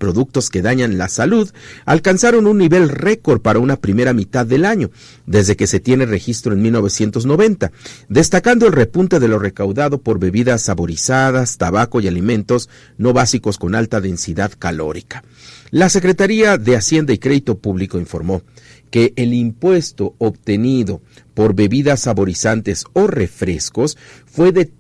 productos que dañan la salud alcanzaron un nivel récord para una primera mitad del año, desde que se tiene registro en 1990, destacando el repunte de lo recaudado por bebidas saborizadas, tabaco y alimentos no básicos con alta densidad calórica. La Secretaría de Hacienda y Crédito Público informó que el impuesto obtenido por bebidas saborizantes o refrescos fue de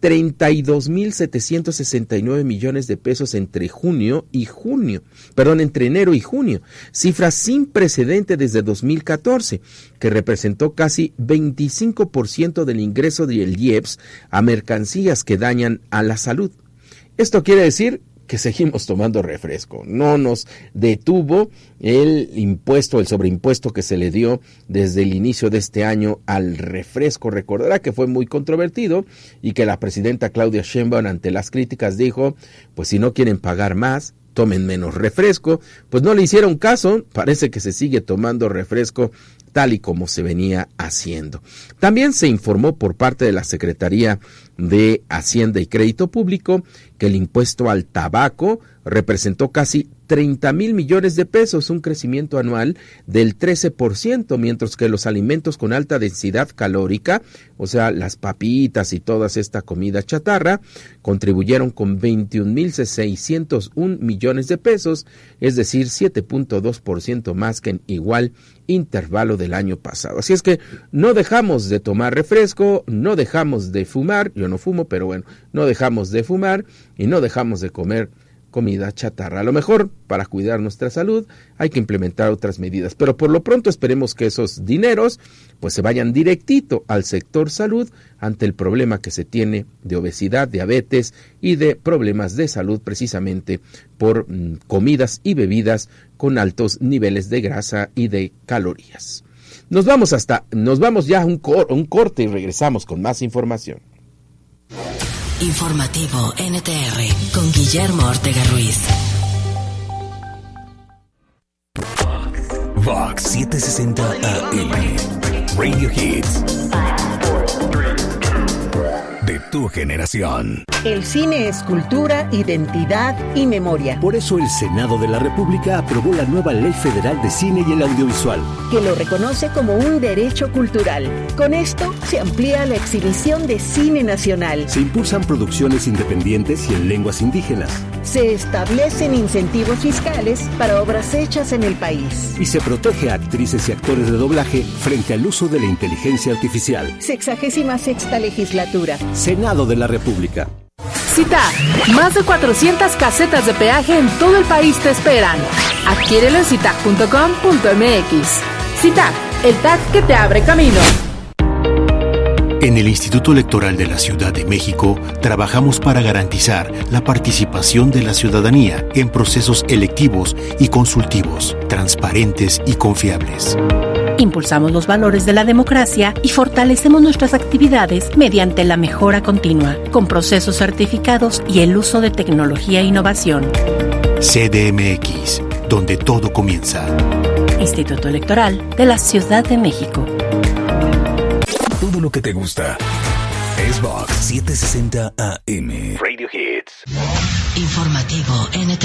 32,769 millones de pesos entre enero y junio, cifra sin precedente desde 2014, que representó casi 25% del ingreso del IEPS a mercancías que dañan a la salud. Esto quiere decir que seguimos tomando refresco. No nos detuvo el sobreimpuesto que se le dio desde el inicio de este año al refresco. Recordará que fue muy controvertido y que la presidenta Claudia Sheinbaum, ante las críticas, dijo, pues si no quieren pagar más, tomen menos refresco. Pues no le hicieron caso, parece que se sigue tomando refresco tal y como se venía haciendo. También se informó por parte de la Secretaría de Hacienda y Crédito Público que el impuesto al tabaco representó casi 30,000 millones de pesos, un crecimiento anual del 13%, mientras que los alimentos con alta densidad calórica, o sea, las papitas y toda esta comida chatarra, contribuyeron con 21,601 millones de pesos, es decir, 7.2% más que en igual intervalo del año pasado. Así es que no dejamos de tomar refresco, no dejamos de fumar, yo no fumo, pero bueno, no dejamos de fumar y no dejamos de comer comida chatarra. A lo mejor para cuidar nuestra salud hay que implementar otras medidas, pero por lo pronto esperemos que esos dineros pues se vayan directito al sector salud ante el problema que se tiene de obesidad, diabetes y de problemas de salud precisamente por comidas y bebidas con altos niveles de grasa y de calorías. Nos vamos ya a un corte y regresamos con más información. Informativo NTR con Guillermo Ortega Ruiz. Vox 760 AM. Radio Hits. De tu generación. El cine es cultura, identidad y memoria. Por eso el Senado de la República aprobó la nueva Ley Federal de Cine y el Audiovisual, que lo reconoce como un derecho cultural. Con esto se amplía la exhibición de cine nacional. Se impulsan producciones independientes y en lenguas indígenas. Se establecen incentivos fiscales para obras hechas en el país. Y se protege a actrices y actores de doblaje frente al uso de la inteligencia artificial. 66ª legislatura. Senado de la República. CITAG, más de 400 casetas de peaje en todo el país te esperan. Adquiérelo en citag.com.mx. CITAG, el tag que te abre camino. En el Instituto Electoral de la Ciudad de México trabajamos para garantizar la participación de la ciudadanía en procesos electivos y consultivos, transparentes y confiables. Impulsamos los valores de la democracia y fortalecemos nuestras actividades mediante la mejora continua, con procesos certificados y el uso de tecnología e innovación. CDMX, donde todo comienza. Instituto Electoral de la Ciudad de México. Todo lo que te gusta es Vox 760 AM. Radio Hits. Informativo NTR.